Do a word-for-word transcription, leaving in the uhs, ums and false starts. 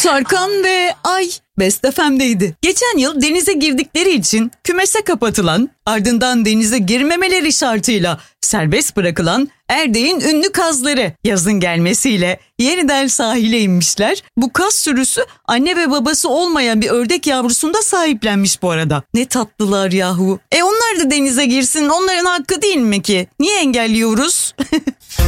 Tarkan ve Ay Best F M'deydi. Geçen yıl denize girdikleri için kümese kapatılan, ardından denize girmemeleri şartıyla serbest bırakılan Erdek'in ünlü kazları yazın gelmesiyle yeniden sahile inmişler. Bu kaz sürüsü anne ve babası olmayan bir ördek yavrusunu da sahiplenmiş bu arada. Ne tatlılar yahu. E onlar da denize girsin, onların hakkı değil mi ki? Niye engelliyoruz?